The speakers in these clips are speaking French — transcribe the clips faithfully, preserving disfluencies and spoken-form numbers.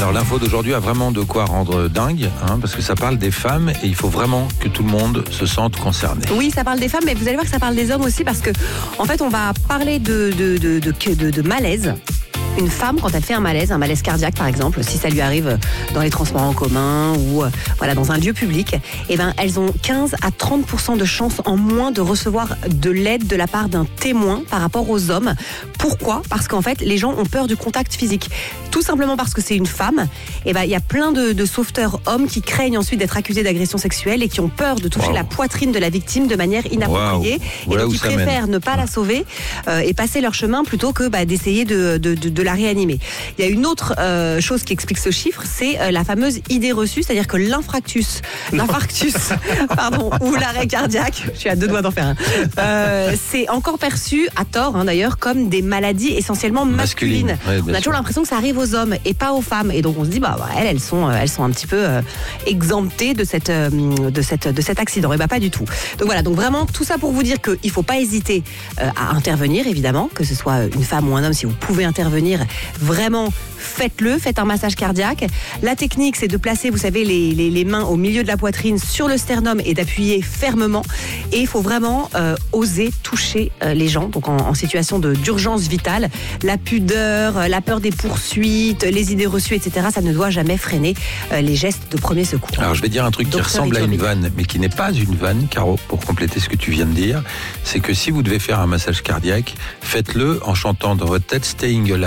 Alors l'info d'aujourd'hui a vraiment de quoi rendre dingue, hein, parce que ça parle des femmes et il faut vraiment que tout le monde se sente concerné. Oui, ça parle des femmes, mais vous allez voir que ça parle des hommes aussi, parce que en fait, on va parler de, de, de, de, de, de malaise. Une femme, quand elle fait un malaise, un malaise cardiaque par exemple, si ça lui arrive dans les transports en commun ou euh, voilà, dans un lieu public, eh ben, elles ont quinze à trente pour cent de chances en moins de recevoir de l'aide de la part d'un témoin par rapport aux hommes. Pourquoi ? Parce qu'en fait, les gens ont peur du contact physique. Tout simplement parce que c'est une femme. Eh ben, il y a plein de, de sauveteurs hommes qui craignent ensuite d'être accusés d'agression sexuelle et qui ont peur de toucher wow. la poitrine de la victime de manière inappropriée. Wow. Voilà, et donc ils préfèrent ne pas la sauver euh, et passer leur chemin plutôt que bah, d'essayer de, de, de, de la réanimer. Il y a une autre euh, chose qui explique ce chiffre, c'est euh, la fameuse idée reçue, c'est-à-dire que l'infarctus, l'infarctus, pardon, ou l'arrêt cardiaque, je suis à deux doigts d'en faire un, euh, c'est encore perçu, à tort hein, d'ailleurs, comme des maladies essentiellement masculines. Masculine. Ouais, on a toujours l'impression que ça arrive aux hommes et pas aux femmes, et donc on se dit bah, bah elles, elles sont, elles sont un petit peu euh, exemptées de cette, euh, de cette, de cet accident. Et bah pas du tout. Donc voilà, donc vraiment tout ça pour vous dire qu'il faut pas hésiter euh, à intervenir évidemment, que ce soit une femme ou un homme, si vous pouvez intervenir. Vraiment, faites-le, faites un massage cardiaque. La technique, c'est de placer, vous savez, les, les, les mains au milieu de la poitrine sur le sternum et d'appuyer fermement. Et il faut vraiment euh, oser toucher euh, les gens, donc en, en situation de, d'urgence vitale. La pudeur, la peur des poursuites, les idées reçues, et cetera, ça ne doit jamais freiner euh, les gestes de premier secours. Alors, je vais dire un truc Docteur qui ressemble à une vanne, mais qui n'est pas une vanne, Caro, pour compléter ce que tu viens de dire. C'est que si vous devez faire un massage cardiaque, faites-le en chantant dans votre tête « Staying Alive ».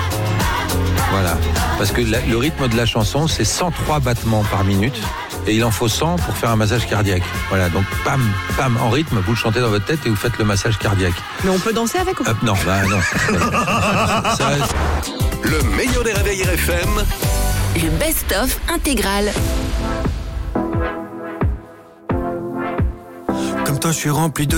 Voilà, parce que la, le rythme de la chanson, c'est cent trois battements par minute, et il en faut cent pour faire un massage cardiaque. Voilà, donc pam, pam, en rythme, vous le chantez dans votre tête et vous faites le massage cardiaque. Mais on peut danser avec ou pas ? euh, Non, bah non. Ça... Le meilleur des réveils R F M. Le best-of intégral. Comme toi, je suis rempli de